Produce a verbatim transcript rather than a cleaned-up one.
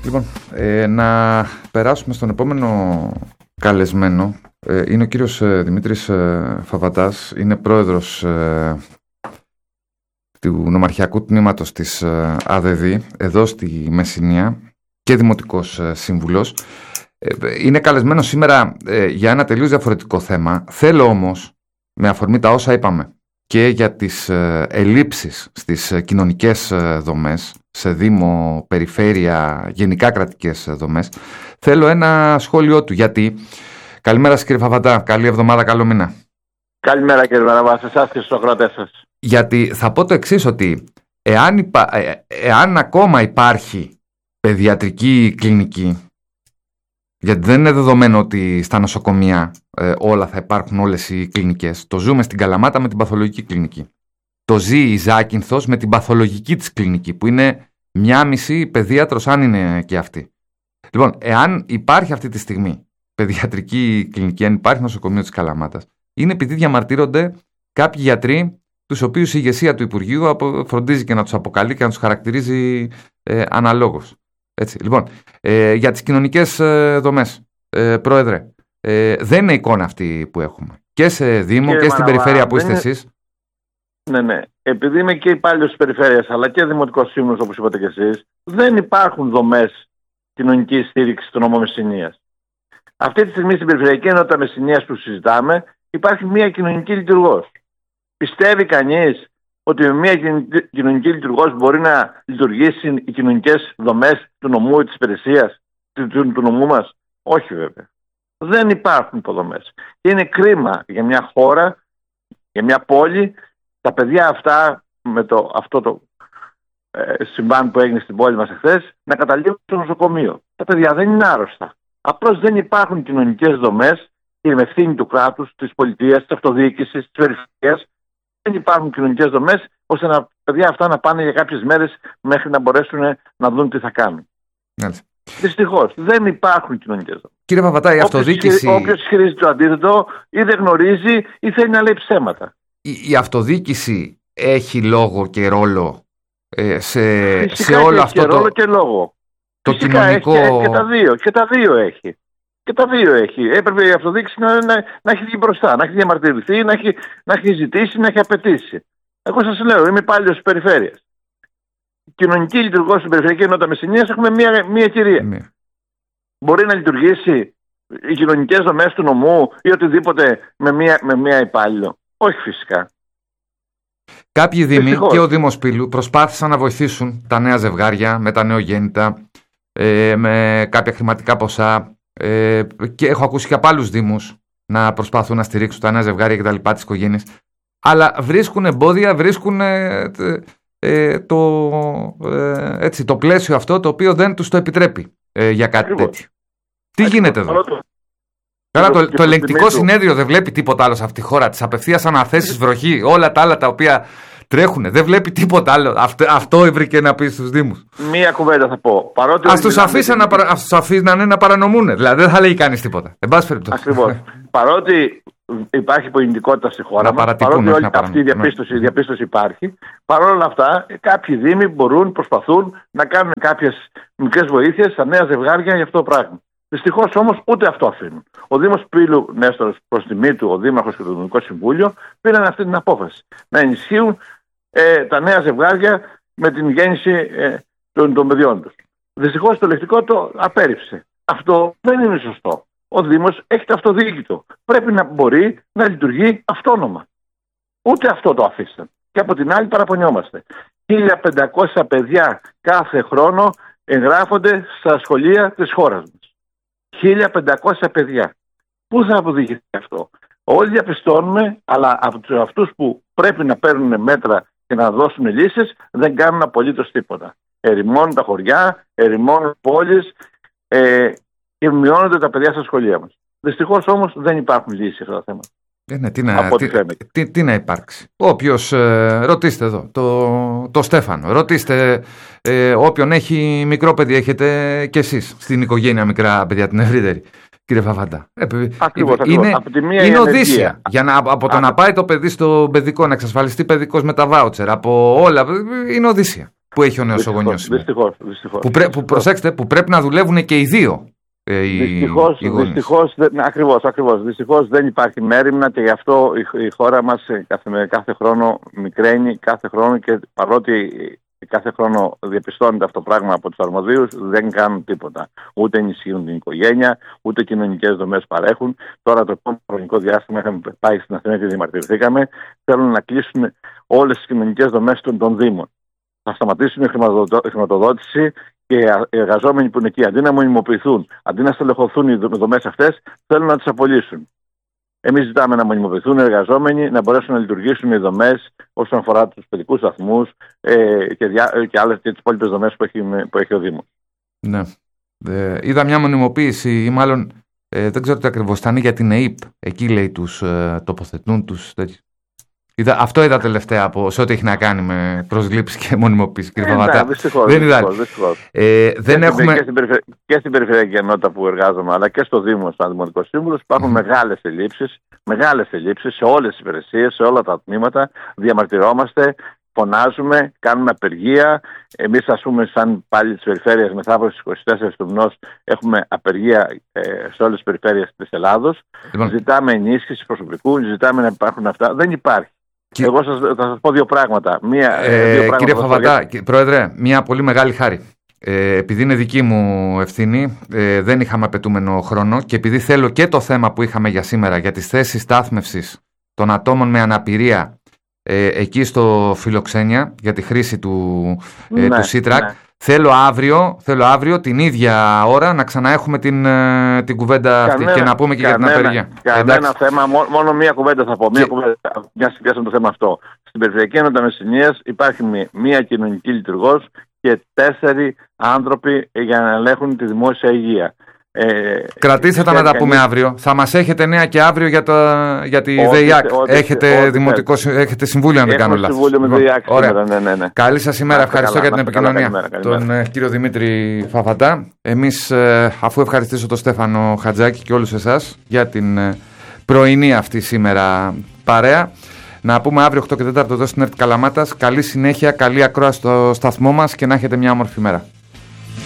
Λοιπόν, ε, να περάσουμε στον επόμενο καλεσμένο. Ε, είναι ο κύριος ε, Δημήτρης ε, Φαβαντάς. Είναι πρόεδρος ε, του νομαρχιακού τμήματος της ε, ΑΔΔ, εδώ στη Μεσσηνία, και δημοτικός ε, σύμβουλος. Ε, είναι καλεσμένος σήμερα ε, για ένα τελείως διαφορετικό θέμα. Θέλω όμως, με αφορμή τα όσα είπαμε, και για τις ε, ελλείψεις στις ε, κοινωνικές ε, δομές, σε Δήμο, περιφέρεια, γενικά κρατικές ε, δομές, θέλω ένα σχόλιο του. Γιατί, καλημέρα σας κύριε Φαβαντά, καλή εβδομάδα, καλό μήνα. Καλημέρα κύριε Βαραβά, σε εσάς και στους ακροατές σας. Γιατί θα πω το εξής, ότι εάν, υπα... ε, εάν ακόμα υπάρχει παιδιατρική κλινική, γιατί δεν είναι δεδομένο ότι στα νοσοκομεία ε, όλα θα υπάρχουν, όλες οι κλινικές. Το ζούμε στην Καλαμάτα με την παθολογική κλινική. Το ζει η Ζάκυνθος με την παθολογική της κλινική, που είναι μια μισή παιδίατρος, αν είναι και αυτή. Λοιπόν, εάν υπάρχει αυτή τη στιγμή παιδιατρική κλινική, αν υπάρχει νοσοκομείο της Καλαμάτας, είναι επειδή διαμαρτύρονται κάποιοι γιατροί, τους οποίους η ηγεσία του Υπουργείου φροντίζει και να τους αποκαλεί και να τους χαρακτηρίζει ε, αναλόγως. Έτσι, λοιπόν, ε, για τις κοινωνικές ε, δομές, ε, πρόεδρε, ε, δεν είναι εικόνα αυτή που έχουμε. Και σε Δήμο και, και στην Μαναβά, περιφέρεια που είστε είναι... εσείς. Ναι, ναι. Επειδή είμαι και υπάλληλος της περιφέρειας, αλλά και δημοτικός σύμβουλος, όπως είπατε και εσείς, δεν υπάρχουν δομές κοινωνικής στήριξης του νομού Μεσσηνίας. Αυτή τη στιγμή στην Περιφερειακή Ενότητα Μεσσηνίας που συζητάμε, υπάρχει μια κοινωνική λειτουργός. Πιστεύει κανείς ότι με μια κοινωνική λειτουργός μπορεί να λειτουργήσει οι κοινωνικές δομές του νομού ή της υπηρεσίας του, του, του νομού μας? Όχι βέβαια. Δεν υπάρχουν υποδομές. Είναι κρίμα για μια χώρα, για μια πόλη, τα παιδιά αυτά με το, αυτό το ε, συμβάν που έγινε στην πόλη μας εχθές, να καταλήγουν στο νοσοκομείο. Τα παιδιά δεν είναι άρρωστα. Απλώς δεν υπάρχουν κοινωνικές δομές και με ευθύνη του κράτους, της πολιτείας, της αυτοδιοίκησης, της περιφερειάς. Δεν υπάρχουν κοινωνικές δομές ώστε τα παιδιά αυτά να πάνε για κάποιες μέρες μέχρι να μπορέσουν να δουν τι θα κάνουν. Δυστυχώς δεν υπάρχουν κοινωνικές δομές. Κύριε Παπατά, η αυτοδιοίκηση. Όποιος ισχυρίζει το αντίθετο ή δεν γνωρίζει ή θέλει να λέει ψέματα. Η, η αυτοδιοίκηση έχει λόγο και ρόλο ε, σε, σε όλο αυτό και το. Ρόλο και λόγο. Το Φυσικά κοινωνικό. Έχει, έχει και τα δύο. Και τα δύο έχει. Και τα δύο έχει. Έπρεπε η αυτοδιοίκηση να, να, να έχει βγει μπροστά, να έχει διαμαρτυρηθεί, να έχει, να έχει ζητήσει, να έχει απαιτήσει. Εγώ σας λέω, είμαι υπάλληλος της περιφέρειας. Κοινωνική λειτουργός στην Περιφερειακή Ενότητα Μεσσηνίας έχουμε μία, μία κυρία. Ναι. Μπορεί να λειτουργήσει οι κοινωνικές δομές του νομού ή οτιδήποτε με μία, με μία υπάλληλο? Όχι φυσικά. Κάποιοι δήμοι και ο Δήμος Πύλου προσπάθησαν να βοηθήσουν τα νέα ζευγάρια με τα νεογέννητα, ε, με κάποια χρηματικά ποσά. Ε, και έχω ακούσει και από άλλους δήμους να προσπαθούν να στηρίξουν τα νέα ζευγάρια και τα λοιπά της οικογένειας. Αλλά βρίσκουν εμπόδια, βρίσκουν ε, ε, το, ε, έτσι, το πλαίσιο αυτό το οποίο δεν τους το επιτρέπει ε, για κάτι Ακριβώς. τέτοιο. Τι Ακριβώς. γίνεται εδώ? Το... Καλά, το, το ελεγκτικό συνέδριο δεν βλέπει τίποτα άλλο σε αυτή τη χώρα. Τις απευθείας αναθέσεις, βροχή, όλα τα άλλα τα οποία τρέχουνε. Δεν βλέπει τίποτα άλλο. Αυτό, αυτό έβρικε να πει στους Δήμους. Μία κουβέντα θα πω. Ας τους αφήσανε να παρανομούν. Δηλαδή δεν θα λέει κανείς τίποτα. Εν πάση περιπτώσει. Ακριβώς. Παρότι υπάρχει υπογεννητικότητα στη χώρα μας, παρότι όλη αυτή η διαπίστωση, ναι. διαπίστωση υπάρχει, παρόλα αυτά κάποιοι Δήμοι μπορούν, προσπαθούν να κάνουν κάποιες μικρές βοήθειες στα νέα ζευγάρια για αυτό το πράγμα. Δυστυχώς όμως ούτε αυτό αφήνουν. Ο Δήμος Πύλου, Νέστορος, προς τιμή του, ο Δήμαρχος και το Δημοτικό Συμβούλιο πήραν αυτή την απόφαση. Να ενισχύουν ε, τα νέα ζευγάρια με την γέννηση ε, των, των παιδιών τους. Δυστυχώς το ελεγκτικό το απέρριψε. Αυτό δεν είναι σωστό. Ο Δήμος έχει το αυτοδιοίκητο. Πρέπει να μπορεί να λειτουργεί αυτόνομα. Ούτε αυτό το αφήσαν. Και από την άλλη παραπονιόμαστε. χίλια πεντακόσια παιδιά κάθε χρόνο εγγράφονται στα σχολεία της χώρας μας. χίλια πεντακόσια παιδιά. Πού θα αποδείχεται αυτό? Όλοι διαπιστώνουμε, αλλά από αυτούς που πρέπει να παίρνουν μέτρα και να δώσουν λύσεις δεν κάνουν απολύτως τίποτα. Ερημώνουν τα χωριά, ερημώνουν πόλεις ε, και μειώνονται τα παιδιά στα σχολεία μας. Δυστυχώς όμως δεν υπάρχουν λύσεις σε αυτά τα θέματα. Ε, ναι, τι, να, τι, τι, τι να υπάρξει. Όποιος, ε, ρωτήστε εδώ, το, το Στέφανο, ρωτήστε ε, όποιον έχει μικρό παιδί, έχετε κι εσείς στην οικογένεια μικρά παιδιά, την ευρύτερη, κύριε Φαβαντά. Ε, ακριβώς, είναι ακριβώς. είναι οδύσσια. Για να, από το Α, να πάει το παιδί στο παιδικό, να εξασφαλιστεί παιδικός με τα βάουτσερ, από όλα, είναι οδύσσια. που έχει ο νεοσογονιός σήμερα. Δυστυχώς, δυστυχώς, που, πρέ, που, προσέξτε, που πρέπει να δουλεύουν και οι δύο. Ε, δυστυχώς, οι δυστυχώς, ακριβώς, ακριβώς, δυστυχώς δεν υπάρχει μέριμνα και γι' αυτό η, η χώρα μας κάθε, κάθε χρόνο μικραίνει, κάθε χρόνο, και παρότι κάθε χρόνο διαπιστώνεται αυτό το πράγμα από τους αρμοδίους, δεν κάνουν τίποτα. Ούτε ενισχύουν την οικογένεια, ούτε κοινωνικές δομές παρέχουν. Τώρα το επόμενο χρονικό διάστημα είχαμε πάει στην Αθήνα και διαμαρτυρηθήκαμε. Θέλουν να κλείσουν όλες τις κοινωνικές δομές των, των Δήμων. Θα σταματήσουν η χρηματοδότηση και οι εργαζόμενοι που είναι εκεί, αντί να μονιμοποιηθούν, αντί να στελεχωθούν οι δομές αυτές, θέλουν να τις απολύσουν. Εμείς ζητάμε να μονιμοποιηθούν οι εργαζόμενοι, να μπορέσουν να λειτουργήσουν οι δομές όσον αφορά τους παιδικούς σταθμούς ε, και, διά, και άλλες και τις υπόλοιπες δομές που έχει, που έχει ο Δήμος. Ναι. Ε, είδα μια μονιμοποίηση, ή μάλλον ε, δεν ξέρω τι ακριβώς ήταν, για την ΕΥΠ. Εκεί λέει τους ε, τοποθετούν τους τέτοιους. Είδα, αυτό είδα τελευταία από σε ό,τι έχει να κάνει με προσλήψεις και μονιμοποίηση, κύριε Παπατά. Δεν είδα. Ε, δεν έχουμε... Και στην, περιφερει... και στην Περιφερειακή Ενότητα που εργάζομαι, αλλά και στο Δήμο, σαν Δημοτικό Σύμβουλο, υπάρχουν mm. μεγάλες ελλείψεις, μεγάλες ελλείψεις σε όλες τις υπηρεσίες, σε όλα τα τμήματα. Διαμαρτυρόμαστε, φωνάζουμε, κάνουμε απεργία. Εμείς, ας πούμε, σαν πάλι της περιφέρειας, μεθαύριο στις είκοσι τέσσερις του μηνός, έχουμε απεργία ε, σε όλες τις περιφέρειες της Ελλάδος. Λοιπόν. Ζητάμε ενίσχυση προσωπικού, ζητάμε να υπάρχουν αυτά. Δεν υπάρχει. Και... Εγώ σας, θα σας πω δύο πράγματα. Μία, ε, δύο πράγματα κύριε Φαβατά, για... Πρόεδρε, μια πολύ μεγάλη χάρη. Ε, επειδή είναι δική μου ευθύνη, ε, δεν είχαμε απαιτούμενο χρόνο, και επειδή θέλω και το θέμα που είχαμε για σήμερα, για τις θέσεις στάθμευσης των ατόμων με αναπηρία ε, εκεί στο Φιλοξένια, για τη χρήση του, ε, ναι, του ΣΥΤΡΑΚ, ναι. Θέλω αύριο, θέλω αύριο την ίδια ώρα να ξαναέχουμε την, την κουβέντα αυτή, κανένα, και να πούμε και κανένα, για την απεργία. Κανένα Εντάξει. θέμα, μόνο, μόνο μία κουβέντα θα πω. Μία και... κουβέντα, μια συνδυάσαμε το θέμα αυτό. Στην Περιφερειακή Ενότητα Μεσσηνίας υπάρχει μία κοινωνική λειτουργός και τέσσερι άνθρωποι για να ελέγχουν τη δημόσια υγεία. Ε, Κρατήστε τα να τα πούμε αύριο. Θα μας έχετε νέα και αύριο για, το, για τη ό, ΔΕΙΑΚ. Έχετε, ό, δημοτικό, έχετε συμβούλιο, αν δεν κάνω λάθος. Συμβούλιο με ΔΕΙΑΚ σήμερα, ναι, ναι, ναι. Καλή σας ημέρα. Ευχαριστώ καλά, για την επικοινωνία. Καλά, καλημέρα, καλημέρα. Τον κύριο Δημήτρη Φαβατά. Εμείς, αφού ευχαριστήσω τον Στέφανο Χατζάκη και όλους εσάς για την πρωινή αυτή σήμερα παρέα, να πούμε αύριο οκτώ και τέσσερα εδώ στην ΕΡΤ Καλαμάτας. Καλή συνέχεια, καλή ακρόαση στο σταθμό μας και να έχετε μια όμορφη μέρα.